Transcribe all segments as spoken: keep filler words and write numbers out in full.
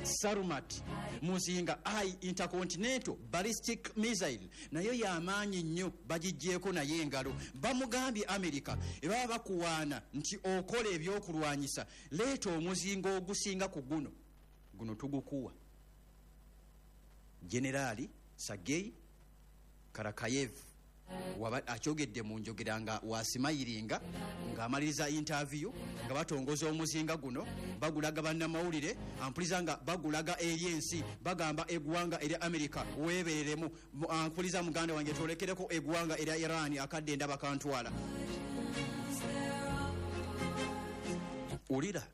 Sarmat muzinga I intercontinental ballistic missile nayo yamaanyi nnyo bagijjeeko naye engalo bamugambye America ebaba bakuwaana nti okola ebyokulwanyisa leeta omuzinga ogusinga ku guno guno tugukuwa. Generali Sergei Karakayev waba akyogedde mu njogera nga wasimayiringa ng'amaliriza interview nga batongoza omuzinga guno bagulaga bannamawulire ampuliza nga bagulaga eri ensi bagamba eggwanga erya America weebereremu ampuliza muganda wange tolekereko eggwanga erya Iran akadde endaba kantwala. Ulira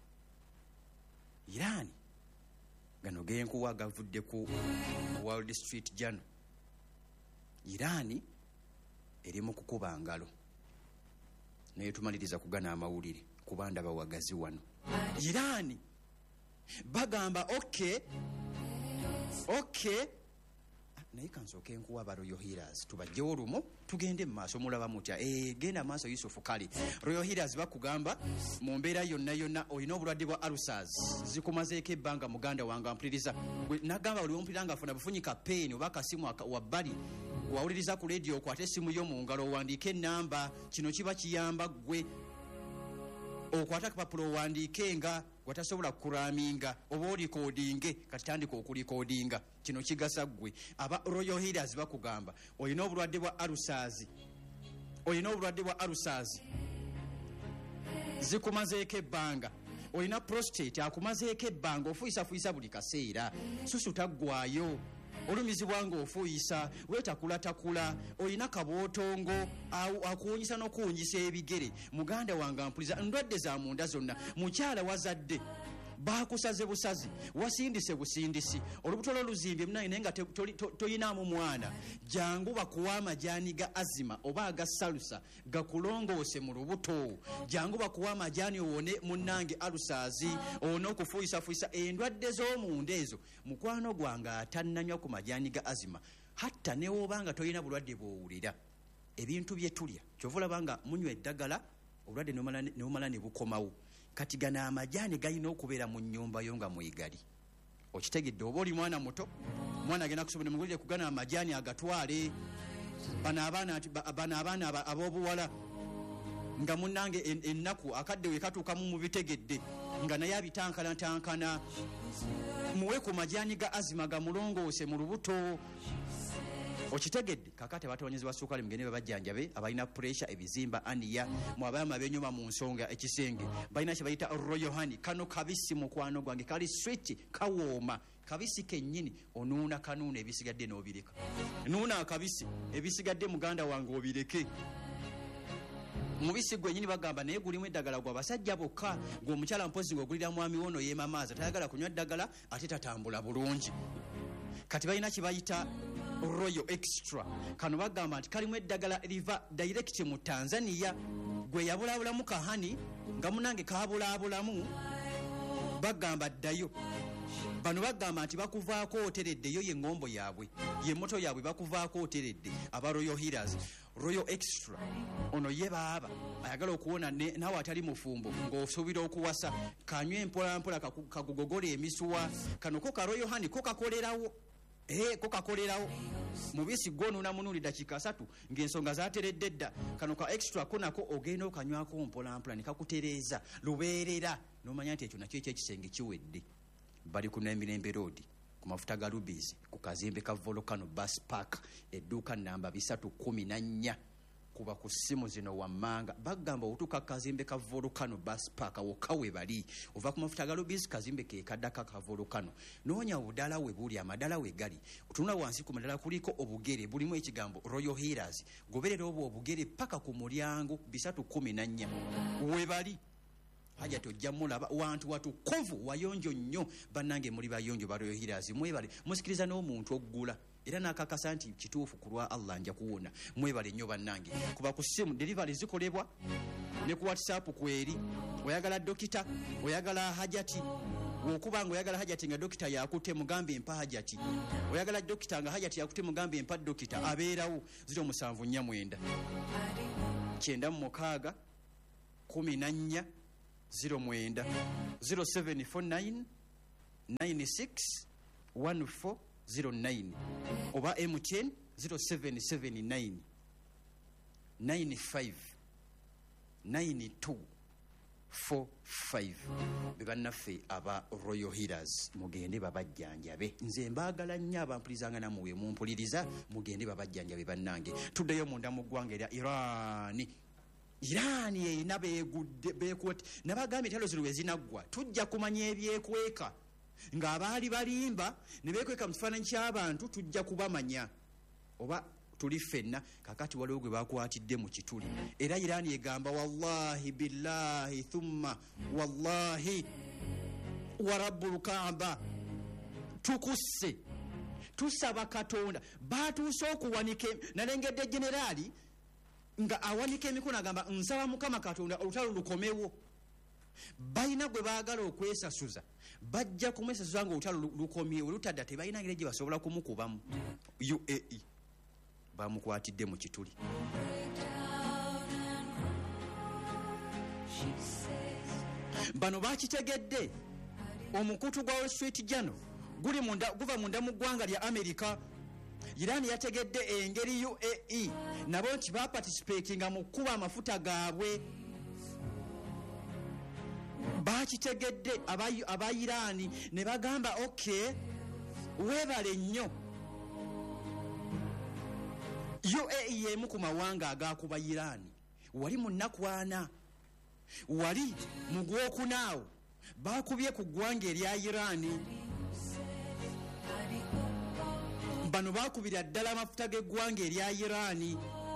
Iran gano genkuwa gavudde ku Wall Street Journal. Iran eri mu kukuba ngalo naye tumaliriza kugana amawulire kubanda bawagazi wano. Iran bagamba okay okay naye kansooke nkuwa ba Royal Healers tubajje olumu tugende mu maaso mulaba mutya eh genda maaso Yusufu Kali. Royal Healers bakugamba mu mbeera yonna yonna olina obulwadde bwa ulcers zikumazeeko ebbanga muganda wange ampuliriza nagamba buli ompuliranga afuna bufunyika pain oba kasimu wabbali wawuliriza ku radio okwate essimu yo mu ngalo owandiike ennamba kino kiba kiyamba gwe okwata kapapula owandiike nga watasobola kuraaminga oba olikodinge kati tandika okulikodinga kino kigasa gwe. Aba Royal Healers bakugamba olina obulwadde bwa ulcers olina obulwadde bwa ulcers zikumazeeko ebbanga olina prostate akumazeeko ebbanga ofuuyisa fuuyisa buli kaseera susu taggwayo olumizibwa ng'ofuuyisa weetakulatakula olina kabootongo akuwunyisa n'okuwunyisa ebigere muganda wange ampuliza ndwadde za munda zonna mukyala wazadde bakusaze busazi wasindise busindisi olubuto loluzimbye munaye naye nga toyinaamu mwana jangu bakuwa amajaani ga azima oba aga salusa gakulongoose mu lubuto jangu bakuwa amajaani owone munnange alusaazi owone okufuuyisafuuyisa endwadde z'omunda ezo mukwano gwange atannanywa ku majaani ga azima hatta newoobanga toyina bulwadde bw'owulira ebintu bye tulya kyova olabanga munywa eddagala obulwadde neumala ne bukomawo kati gana amajaani galina okubeera mu nnyumba yo nga mwegali. Okitegedde oba oli mwana muto mwana agenda kusobola mugulire kugana amajaani agatwale bano abaana ab'obuwala nga munnange ennaku akadde we katuukamu mu bitegedde nga naye abitankanatankana muwe ku majaani ga azima gamulongoose mu lubuto. Okitegedde kakate abatawanyizibwa sukali mugende babajjanjabe abalina pressure ebizimba aniya mu abayama benyuma mu nsonga ekisenge balina kye bayita Royal Honey. Kano kabisi mukwano gwange kali sweet kawooma kabisi kennyini onuuna kanuuna ebisigadde n'obireka nuuna akabisi ebisigadde muganda wange obireke mubisi gwennyini bagamba naye gulimu eddagala gwa basajja bokka ng'omukyala mpozi ng'ogulira mwami wono yeemamaaza tayagala kunywa ddagala ate tatambula bulungi. Kati balina kye bayita Royal Extra kano bagamba nti kalimu eddagala liva direct mu Tanzania gwe yabulabulamu kahani nga munange kabulabulamu bagamba ddayo bano bagamba nti bakuvaako otereddeyo ye ngombo yaabwe ye moto yaabwe bakuvaako oteredde aba Royal Healers. Royal Extra ono ye baaba ayagala okuwona naawe atali mufumbo ng'osuubira okuwasa kanywe mpolampola kagugogola emisuwa kano ko ka Royal Honey ko kakolerawo Eh ko kakolerawo mubisi gwonuuna munuuli dakiika asatu ng'ensonga zaateredde dda. Kano ka Extra ko nako ogenda okanywako mpolampola ne kakutereeza lubeerera n'omanya nti ekyo nakyo ekyekisenge kiwedde. Bali ku Namirembe Road ku mafuta ga Rubies ku kazimbe ka Volcano Bus Park edduuka namba bisatu kumi na nnya kuba ku simu zino wammanga bagamba otuka kazimbe ka Volcano Bus Park wokka we bali ova ku mafuta ga Rubies kazimbe ke kaddaka ka Volcano noonya obudala we buli amadala we gali otunula wansi ku madala kuliko obugere bulimu ekigambo Royal Healers goberera obwo obugere paka ku mulyango bisatu kumi na nnya we bali haja tojja mulaba wantu watukuvu wayonjo nnyo bannange muli bayonjo ba Royal Healers mwebale musikiriza n'omuntu oggula era nakakasa nti kituufu ku lwa Allah nja kuwona mwebale nnyo bannange kuba ku simu delivery zikolebwa ne ku WhatsApp kweri oyagala dokita oyagala hajati okubanga oyagala hajati nga dokita yakute mugambe empa hajati oyagala dokita nga hajati yakute mugambe empa dokita abeerawo ziro musanvu nnya mwenda kyenda mu mukaaga kumi na nnya zero mwenda zero seven four nine nine six one four zero nine oba M T N zero seven seven nine nine five nine two four five. Bebannaffe aba Royal Healers mugende babajjanjabe. Nze mbaagala nnyo abampulizanga namuwe mumpuliriza mugende babajjanjabe bannange. Tuddeyo munda mu ggwanga erya Iran. Iran erina beegudde beekutte nabagambye entalo zino we zinaggwa tujja kumanya ebyekweka ng'abaali balimba ne beekweka mu kifaananyi ky'abantu tujja kubamanya oba tuli ffenna kakati waliwo gwe bakwatidde mu kituli. Era Iran egamba wallahi billahi thumma wallahi wa rabbul kaaba tukusse tusaba Katonda batuuse okuwanika nalengedde generali nga awanika emikono agamba nsaba Mukama Katonda olutalo lukomewo. Balina gwe baagala okwesasuza bajja kumwesasuza nga olutalo lukomyewo lutadda tebalina ngeri gye basobola kumukubamu. U A E bamukwatidde mu kituli. Bano bakitegedde omukutu gwa Wall Street Journal guli munda guva munda mu ggwanga lya Amerika. Iran yategedde engeri U A E nabo nti baparticipatinga mu kuba amafuta gaabwe. Bakitegedde aba Iran ne bagamba okay webale nnyo. U A E yemu ku mawanga agakuba Iran. Wali mu nnaku ana wali mu gwokunaawo bakubye ku ggwanga erya Iran. Bano bakubira ddala amafuta g'eggwanga erya Iran.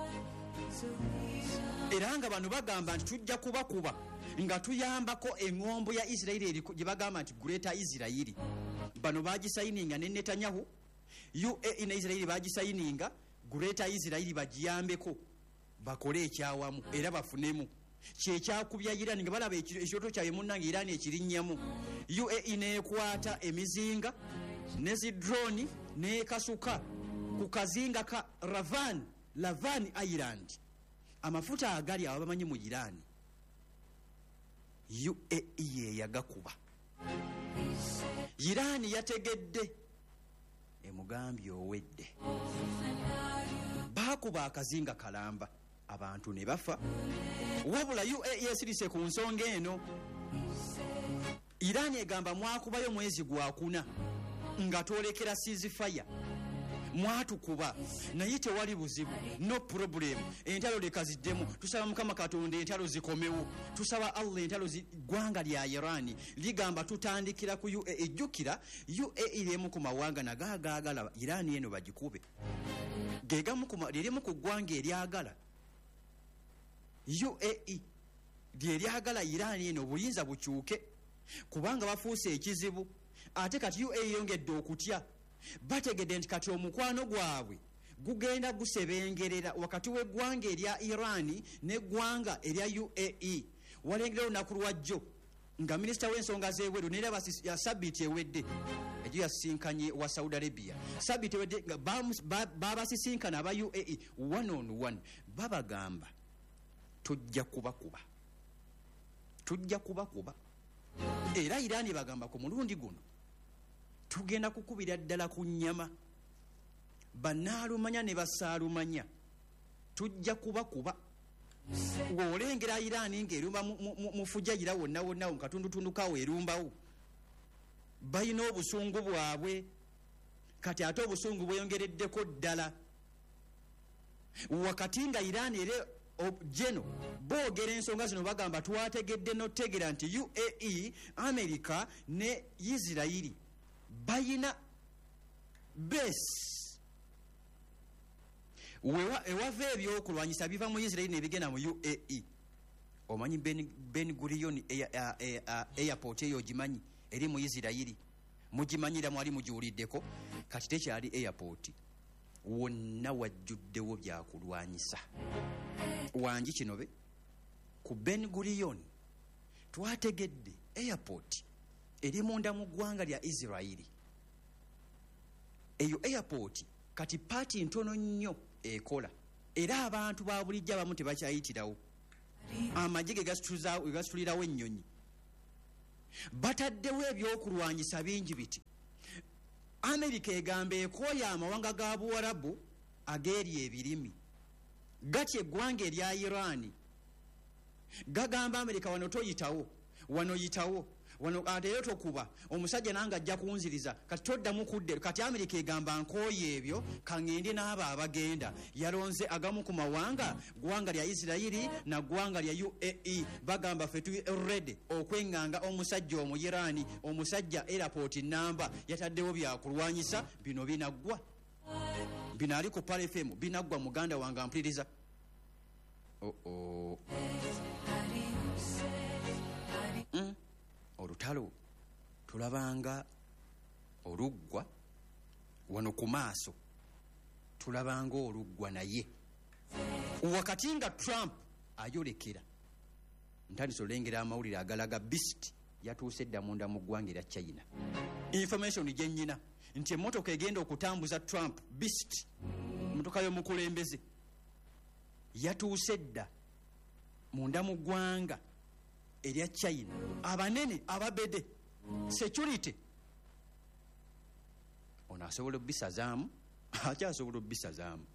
Era nga bano bagamba nti tujja kubakuba nga tuyambako eŋŋombo ya Isirayiri gye bagamba nti Greater Isirayiri. Bano bagisayininga ne Netanyahu. U A E ne Isirayiri bagisayininga Greater Isirayiri bagiyambeko bakole ekyawamu era bafunemu. Kyekyakubya Iran nga balaba ekyoto kyawe munnange Iran ekirinnyamu. U A E neekwata emizinga ne zidroni neekasuka ku kazinga ka Ravan Lavan Island. Amafuta agali abo bamanyi mu Iran. U A E ye yagakuba. Iran yategedde emugambye owedde. Bakuba akazinga kalamba abantu ne bafa. Wabula U A E esirise ku nsonga eno. Iran egamba mwakubayo mwezi gwakuna nga twolekera ceasefire mwatukuba naye tewali buzibu, no problem. Entalo leka ziddemu. Tusaba Mukama Katonda entalo zikomewo. Tusaba Allah entalo ggwanga lya Iran ligamba tutandikira ku U A E. Jjukira U A E lemu ku mawanga nagaagala Iran eno bagikube. Gegamu ku lirimu ku ggwanga eryagala U A E lyeryagala Iran eno buyinza bukyuke kubanga bafuuse ekizibu. Ate kati U A E yongedde okutya. Bategedde nti kati omukwano gwabwe gugenda gusebengerera wakati w'eggwanga erya Iran n'eggwanga erya U A E. Walengera olunaku lwajjo nga minisita w'ensonga z'ebweru neera sabiiti ewedde ejjo yasisinkanye wa Saudi Arabia. Sabiiti ewedde nga babasisinkana aba U A E one on one. Babagamba tujja kubakuba tujja kubakuba. Era Iran bagamba ku mulundi guno tugenda kukubira ddala ku nnyama. Bannaalumanya ne basaalumanya tujja kubakuba. Ng'olengera Iran ng'erumba mu Fujayira wonna wonna mu katundutundu kawo erumbawo. Balina obusungu bwabwe kati ate obusungu bweyongereddeko ddala. Wakati nga Iran era Jeno boogera ensonga zino bagamba twategedde n'otegera nti U A E, America ne Isirayiri bayina base wewa ewava ebyokulwanyisa biva mu Isirayiri ne bigenda mu U A E. Omanyi Ben, Ben Gurion airport eyo ogimanyi eri mu Isirayiri mugimanyira mwali mugiwuliddeko kati tekyali airport wonna wajjuddewo byakulwanyisa. Wangi kinobe ku Ben Gurion twategedde airport eri munda mu ggwanga lya Isirayiri. Eyo airport kati paati ntono nnyo ekola era abantu ba bulijjo abamu tebakyayitirawo. Amagye ge gasitulirawo ennyonyi bataddewo ebyokulwanyisa bingi biti. Amerika egamba ekooya amawanga ga Buwarabu ageeri ebirimi gatya eggwanga erya Iran gagamba Amerika wano toyitawo wano yitawo wano ate yo tokuba omusajja nanga ajja kunziriza kati toddamu kudde kati Amerika egamba nkooye ebyo kangende n'aba abagenda yalonze agamu ku mawanga gwanga lya Isirairi na gwanga lya U A E bagamba fetu ready okwenganga omusajja omu Iran omusajja airport namba yataddewo byakulwanyisa bino binaggwa binali ku Pale F M binaggwa muganda wange ampuliriza. Oh oh. Mm. Olutalo tulabanga oluggwa wano ku maaso tulabanga oluggwa naye wakati nga Trump ayolekera ntandise olengera amawulire agalaga Beast yatuuse edda munda mu ggwanga erya China. Information gye nnyina nti emmotoka egenda okutambuza Trump Beast mmotoka y'omukulembeze yatuuse edda munda mu ggwanga erya China abanene ababede security ono asobola obbisazaamu akyasobola obbisazaamu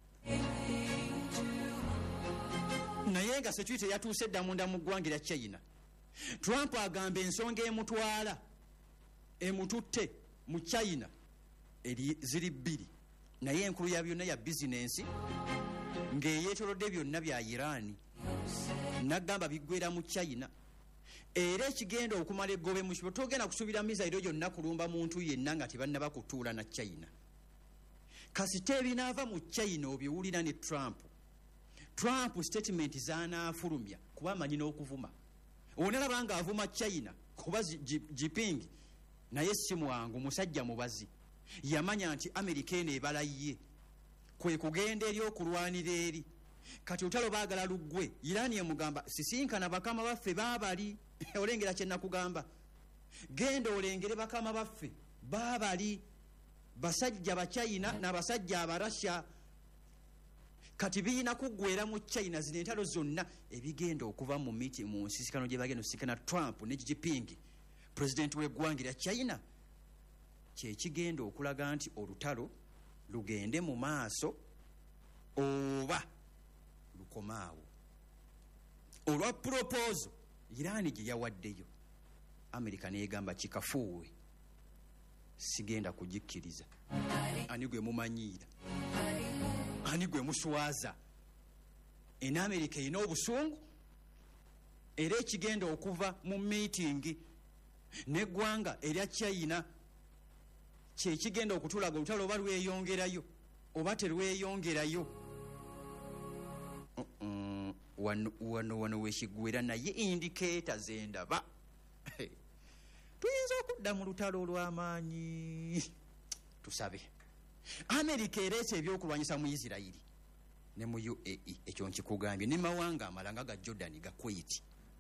naye nga security yatuuse edda munda mu ggwanga erya China. Trump agamba ensonga emutwala emututte mu China eri ziri bbiri naye enkulu ya byonna ya bizinensi ng'eyeetolodde byonna bya Iran nagamba biggwera mu China era ekigenda okumala eggobe mu kibo togenda kusuubira mizairo gyonna kulumba muntu yenna nga tebannaba kutuula na China. Kasite ebinaava mu China obiwulira ne Trump. Trump statement zanaafulumya kuba amanyi n'okuvuma onalaba nga avuma China kuba Jinping naye si mwangu musajja mubazi yamanya nti Amerika eno ebalaye kwe kugenda eri okulwanira eri kati olutalo baagala luggwe. Iran emugamba sisinkana bakama baffe baabali olengera kye nakugamba genda olengere bakama baffe baabali basajja ba China n'abasajja abarasha kati biina kuggwera mu China zino entalo zonna ebigenda okuva mu miti mu nsisikano gye bagenda osikana Trump ne Xi Jinping president w'eggwanga erya China kye kigenda okulaga nti olutalo lugende mu maaso oba lukomaawo. Olwa proposal Iran gye yawaddeyo Amerika neegamba kikafuuwe sigenda kugikkiriza. Ani gwe mumanyiira ani gwe muswaza ena Amerika erina obusungu era ekigenda okuva mu meeting n'eggwanga erya China kye kigenda okutulaga olutalo oba lweyongerayo oba terweyongerayo. Uh-uh. wano wano wano wekigwera naye indicator zendaba tuyinza okudda mu lutalo olw'amaanyi tusabe. Amerika ereese ebyokulwanyisa mu Isirairi ne mu U A E ekyo nkikugambye ne mawanga amalanga ga Jordan ga Kuwait.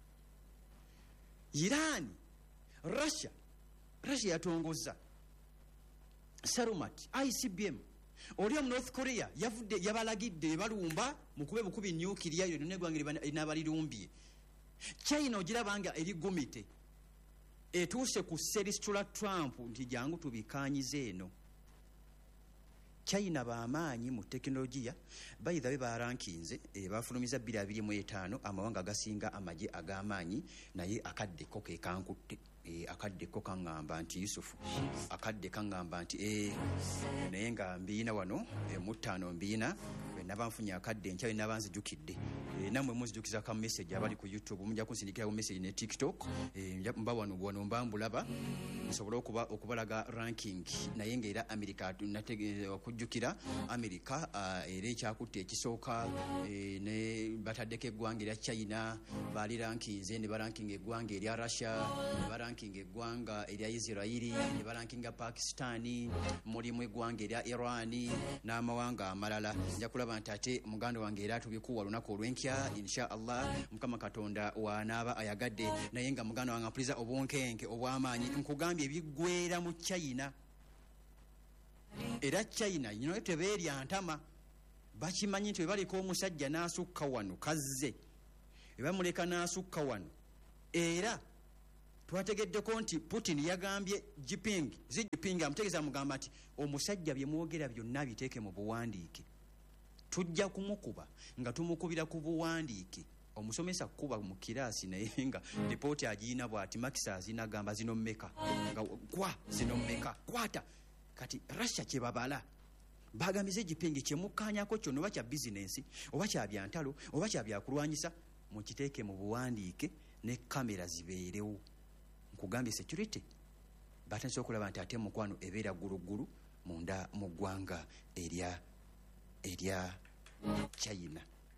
Iran Russia Russia yatongoza Sarumat I C B M oli mu North Korea yavudde yabalagidde balumba mukube bukubi nuclear yo ne gwangire n'abalirumbye. China ogirabanga eri gumite etuuse ku seristula Trump nti jangu tubikanyize eno. China baamaanyi mu teknologiya bayitha be barankinze e bafulumiza bbiri abiri mu etaano amawanga agasinga amaje ag'amaanyi naye akadde ko ke kankutte e akadde ko kangamba nti Yusufu akadde kangamba nti e naye nga mbiina wano e mutaano mbiina nabanfunya akadde nchawe nabanzijukidde e namwe muzijukiza ka message abali ku YouTube mujja kunsindikira ku message ne TikTok e mba wano wano mbambulaba nsobola okuba okubalaga ranking naye ngera America nategeeza okujjukira America uh, era ekyakutte ekisooka e, ne bataddeko eggwanga erya China bali rankings ne baranking eggwanga erya Russia ne baranking eggwanga erya Israeli ne baranking Pakistani mulimu eggwanga erya Iran n'amawanga amalala nja kulaba ntate muganda wange era tubikuwa lunaku olwenkya insha Allah mukama katonda wanaaba ayagadde naye nga muganda wange apuliza obwonkenke obw'amaanyi nkugambye ebiggwera mu China era China yino tebeeri antama bakimanyi nti webaliko omusajja n'asukka wano kazze ebamuleka n'asukka wano era twategeddeko nti Putin yagambye Jinping Xi Jinping amutegeeza mugamba nti omusajja bye mwogera byonna biteeke mu buwandiike tujja kumukuba nga tumukubira ku buwandiike omusomesa kuba mu kiraasi naye nga lipooti agiina bw'ati makisa azinagamba zino mmeka nga kwa zino mmeka kwata kati Russia kye babala bagamize Jinping kyemukkaanyako kyonna oba kya bizinensi oba kya byantalo oba kya byakulwanyisa mukiteeke mu buwandiike ne kamera zibeerewo nkugambye security batandise okulaba nti ate mukwano ebeera gguluggulu munda mu ggwanga erya erya China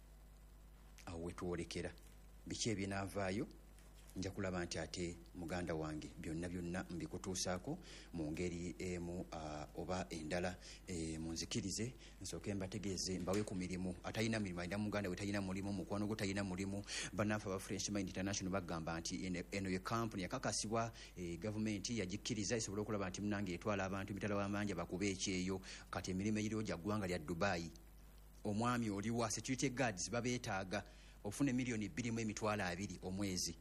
awo wetwolekera biki ebinaavaayo nja kulaba nti ate muganda wange byonna byonna mbikutuusaako mu ngeri emu uh, oba endala e, munzikirize nsooke mbategeeze mbawe ku mirimu atalina mirimu alina muganda we talina mulimu mukwano gwe talina mulimu bannaffe aba Fresh Mind International bagamba nti eno ye kampuni yakakasibwa e, gavumenti yagikkiriza esobola okulaba nti munange etwala abantu emitala w'amanja bakube ekyeyo kati emirimu egiriwo gya ggwanga lya Dubai omwami oliwa security guards babeetaaga ofune miliyoni bbiri mu emitwalo abiri omwezi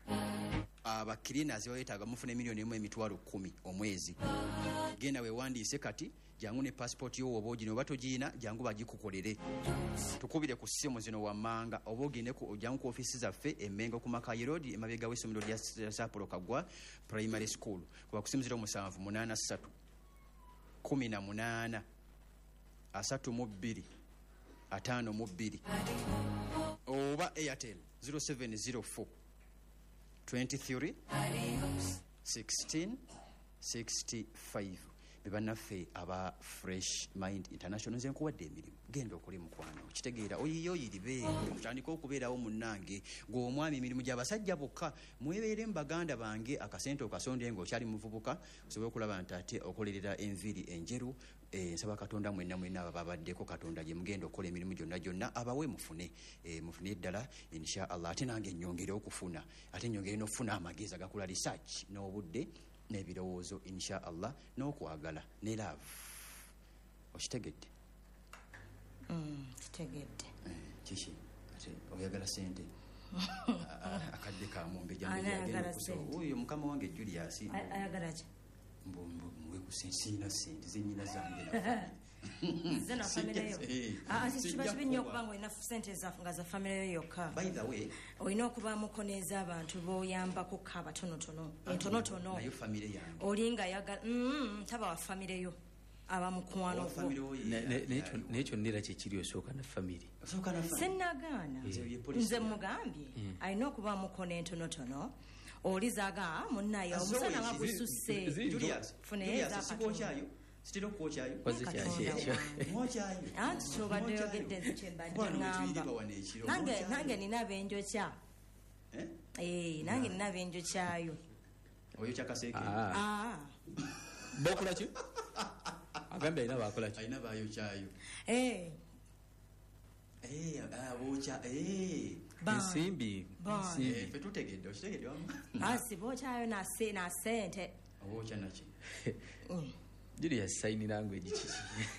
abakirinas babeetaaga mufune miliyoni emu emitwalo kkumi omwezi genda weewandiise kati jangu ne passport yo oba ogine oba togiina jangu bagikukolere tukubire ku ssimu zino wammanga oba ogende jangu ku ofisi zaffe Emmengo ku Makai Road emabega w'essomero lya Sapolo Kagwa Primary School kuba ku ssimu ziro musanvu munaana ssatu kumi na munaana asatu mu bbiri ataano mu bbiri oba Airtel zero seven zero four twenty-three sixteen sixty-five bebannaffe aba Fresh Mind International nze nkuwadde emirimu genda okole mukwano kitegeera oyiyo yiribe mutandika okubeerawo munnange ng'omwami emirimu gy'abasajja bokka mwebeere mu baganda bange akasente okasonde ng'okyali muvubuka osobole okulaba nti ate okolerera enviiri enjeru e, nsaba katonda mwenna mwenna aba babaddeko katonda gye mugenda okukola emirimu gyonna gyonna abawe mufune e, mufune eddala insha Allah ate nange nnyongere okufuna ate nnyongere n'okufuna amagezi agakula research n'obudde n'ebirowoozo insha Allah n'okwagala ne love okitegedde kitegedde kiki ate oyagala sente akadde kamumbe jangeoyo mukama wange Julius ayagala ki mwe kusinsiina sente zenyina zange zena family yo ah kiba kibinyo okubanga olina sente nga za family yo yokka by the way olina okuba mukoneeza abantu boyambako kaba tono tono tono tono nayo family yange olinga yaga mm taba wa family yo aba mukwano ko n'ekyo nera kyekiri osooka na family sennagaana nze mugambye alina okuba mukone ntono tono olizaga munnaye omusana nga gususse funeeza katono sitiro kuochayo mochayo anti chobadde yogedde kyembadde ngamba nange nange nina benjokya eh eh nange nina benjokyayo oyo chakaseke ah bokola ki agambe ina bakola ki ina bayo chayo eh eh ah bocha eh Nsimbi nsimbi fetutegedde okitegedde asi bochayo na se na sente bocha nachi Julius sign language kiki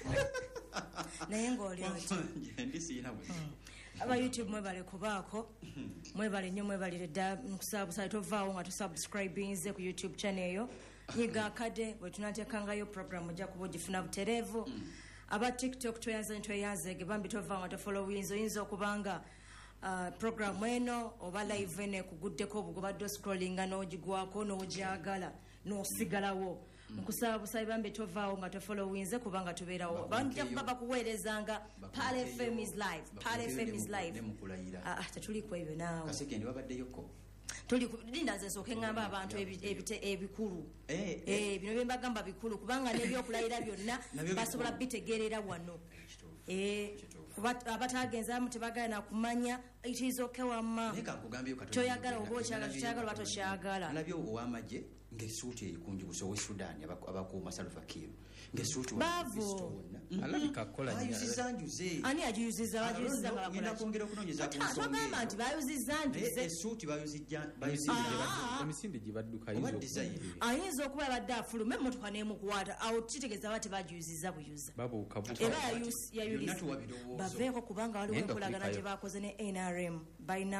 naye ng'oli oti ndisiina bwe aba YouTube mwebale kubaako mwebale nnyo mwebalire dda nkusaabusa tovaawo nga tusubscribinze ku YouTube channel eyo nyiga akade bwe tunateekangayo program ojja kuba ogifuna butereevu aba TikTok tweyanze ntweyanzege bambi tovaawo nga tofollowinze oyinza okubanga Uh, program eno oba live ene kuguddeko obugobadde scrollinga n'ogigwako n'ogyagala n'osigalawo nkusaabusa bambi tovaawo nga tofollowinze kubanga tubeerawo banja kuba bakuweerezanga Pale F M is live Pale F M is live ah tetuli ku ebyo naawe kaseke ndi babaddeyoko tuli linda ze soke ngamba abantu ebikulu eh eh bino bye mbagamba bikulu kubanga n'ebyokulayira byonna basobola bitegerera wano eh abatagenza mu tebagana kumanya it is okay wamma neka kugambye katonda toyagala obocha toyagala bato kyagala nabyo owamaje ngesuuti eyikunjubuso we Sudan abakuuma Salva Kiir ngesuuti bavu alabika kola nya ayuzizanjuze ani ajuyuziza bajuziza nga ngenda kwongera okunoonyeza ku nsonga twagamba nti bayuzizanjuze esuuti bayuzijja emisinde gye badduka yizo ayinza okuba badde afulume emmotoka n'emukwata awo kitegeeza bati bajuyuziza buyuza babuukabuka era yayuliza baveeko kubanga waliwo enkolagana gye bakoze ne N R M balina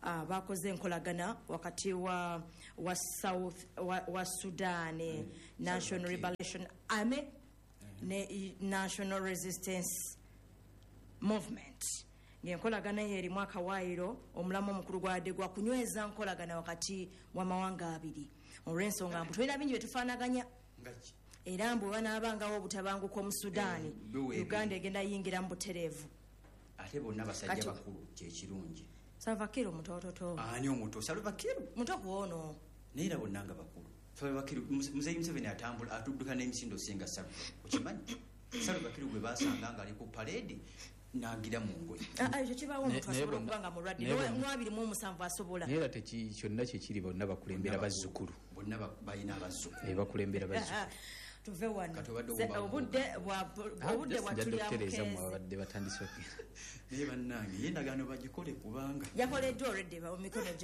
uh, bakoze enkolagana wakati wa, wa South wa, wa Sudan mm. National Liberation Army mm. ne National Resistance Movement. Ng'enkolagana yeri mwaka wairo omulamu omukulu gwadde gwa kunyweza nkolagana wakati wa mawanga abiri. Olw'ensonga mbu tulina bingi bye tufaanaganya. Era mbu banaabangawo obutabanguko mu Sudaani Uganda egenda yingira mu butereevu. Ate bonna basajja bakulu kyekirungi. Salva Kiir omutoototo. Ani omuto Salva Kiir? Muto kuono. Naye era bonna nga bakulu. Salva Kiir Muzeeyi Museveni atambula atudduka n'emisindo singa ssatu. Okimanyi? Salva Kiir gwe baasanga ng'ali ku parade n'agira mu ngoye. Ekyo kibaawo omuntu asobola okuba nga mulwadde. Mwabiri mu omusanvu asobola. Naye era kyonna kyekiri bonna bakulembera bazzukulu. Bonna balina abazzukulu. Ne bakulembera bazzukulu. Tuve wano obudde obudde bwatulya mukezi batandise naye bannange ye endagaano bagikole kubanga yakoleddwa olwedde emikono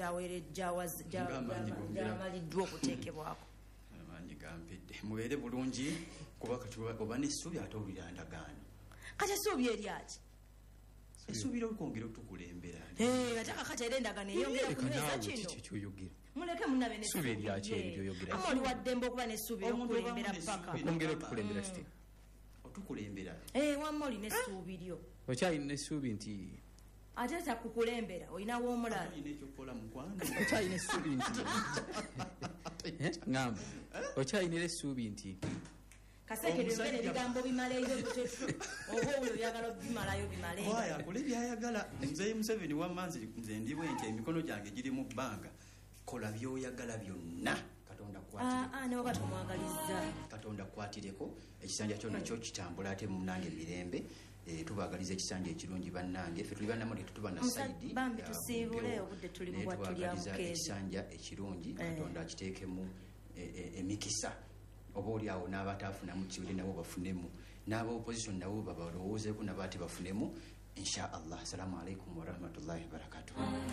gyamaliddwa okuteekebwako amaanyi gampedde mubeere bulungi kuba oba n'essuubi ate owulira ndagaano kati essuubi eryaki essuubira okwongera okutukulembera ate kakati era endagaano eyongera kunyweza kino muleke munabe n'essuubi eryaki ebyoyogera amoli waddembe okuba n'essuubi okukulembera paka okwongera otukulembera kiti otukulembera wamma olina essuubi lyo okyalina essuubi nti ate takukulembera olinawo omulala okyalina essuubi nti ngamba okyalina essuubi nti kasekerere ebigambo bimaleyo oba oyo oyagala bimalayo bimaleyo akole byayagala Muzeeyi Museveni wammanzi nze ndibwe nti emikono gyange giri mu bbanga kola byoyagala byonna katonda kwatireko katonda kwatireko ekisanja kyo nakyo kitambula ate munange mirembe tubagaliza ekisanja ekirungi bannange ffe tuli bannamuli tetuba na saidi bambi tusiibule obudde tuli mu bwatulya mukezi ekisanja ekirungi katonda akiteekemu emikisa oba oli awo n'abataafunamu kiwere nabo bafunemu n'aba opposition nabo babalowoozeeku nabo ate bafunemu insha allah. Assalamu alaikum warahmatullahi wabarakatuh.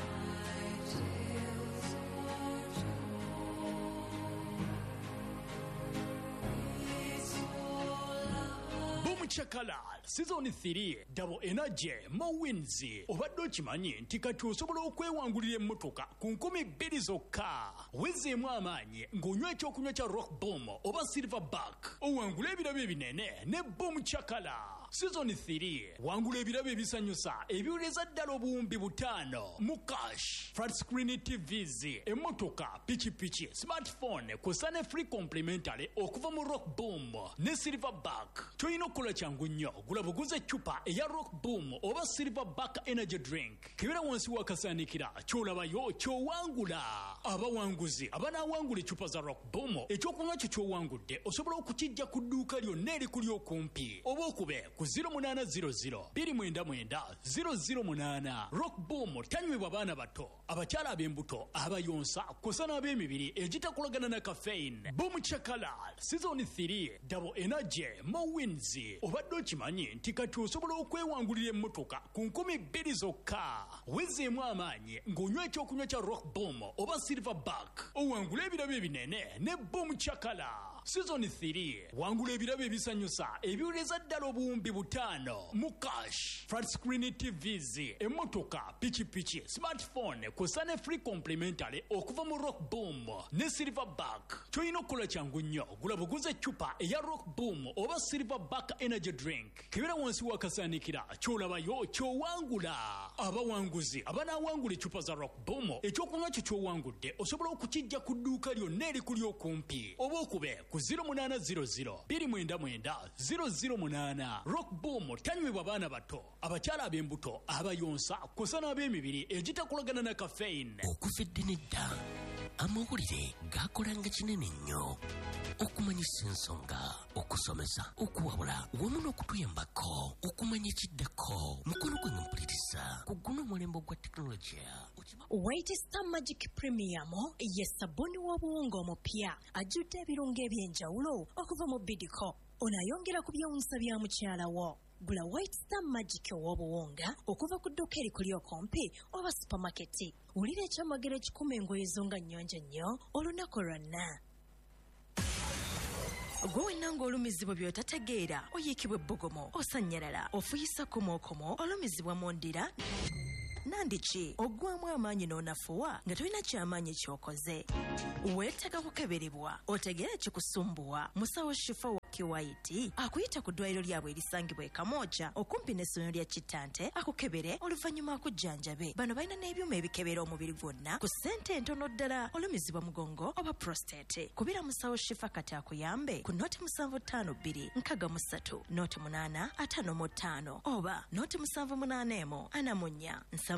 Chakala season three double energy mawinzi obadde okimanyi nti kati osobola okwewangulira emmotoka ku nkumi bbiri zokka wezeemu amaanyi ng'onywa ekyokunywa kya rock boom oba silverback owangula ebirabo ebinene ne boom chakala. Season three wangula ebirabo ebisanyusa ebiwuleza ddala obuwumbi butaano mu cash flat screen tvs emmotoka pikipiki smartphone kusa ne free complimentary okuva mu rock boom ne silverback. Toyina okukola kyangu nnyo gula buguze eccupa eya rock boom oba silverback energy drink kebera wansi wakasaanikira kyolabayo kyowangula. Abawanguzi abanaawangula eccupa za rock boom ekyokunywa kyo kyowangudde osobola okukijja ku dduuka lyonna erikuli okumpi oba okube ku zero munana zero zero two nine nine zero zero munana. Rock boom tanywebwa baana bato abakyala ab'embuto abayonsa kusa n'ab'emibiri egitakolagana na caffeine. Boom chakala season three double energy mawinzi obadde okimanyi nti kati osobola okwewangulira emmotoka ku nkumi bbiri zokka wezeemu amaanyi ng'onywa ekyokunywa kya rock boom oba silverback owangula ebirabo ebinene ne boom chakala. Season three wangula ebirabo ebisanyusa ebiwuleza ddala obuwumbi butaano mu cash flat screen tvs emmotoka pikipiki smartphone kusa ne free complimentary okuva mu rock boom ne silverback. Toyina okukola kyangu nnyo gula buguze eccupa eya rock boom oba silverback energy drink kebera wansi wakasaanikira kyolabayo kyowangula. Abawanguzi abanaawangula eccupa za rock boom ekyokunywa kyo kyowangudde osobola okukijja ku dduuka lyonna erikuli okumpi oba okube ku zero munana zero zero two nine nine zero zero munana. Rock boom tanywebwa baana bato abakyala ab'embuto abayonsa kusa n'ab'emibiri egitakolagana na caffeine. Okufedde nedda amawulire gakolanga kinene nnyo okumanyisa ensonga okusomesa okuwabula wamu n'okutuyambako okumanya ekiddako mukono gwe mpuliriza ku guno omulembe gwa tekinologiya. White Star Magic Premium ye sabuni w'obuwunga omupya ajjudde ebirungo eby'enjawulo okuva mu bidiko onayongera ku byewunsa bya mukyala wo. Gula White Star Magic ow'obuwunga okuva ku dduuka erikuli okumpi oba supamaketi. Wulira ekyamagero ekikuma engoye zo nga nnyonjo nnyo olunaku lwonna. Gwe wenna ng'olumizibwa by'otategeera oyiikibwa ebbogomo osanyalala ofuyisa komokomo olumizibwa mu ndira nandiki ogwamu amaanyi n'onafuwa nga tolina kyamaanyi kyokoze weetaaga kukeberebwa otegere kikusumbuwa musawo shifa wa kiwaiti akuyita ku ddwaliro lyabwe erisangibwa e Kamooja okumpi n'essomero lya Kittante akukebere oluvannyuma akujjanjabe. Bano balina n'ebyuma ebikebera omubiri gwonna ku ssente entono ddala olumizibwa mugongo oba prostate. Kubira musawo shifa kati akuyambe ku noti musanvu ttaano bbiri nkaga mu ssatu noti munaana ataano mu ttaano oba noti musanvu munaana emu ana mu nnya nsavu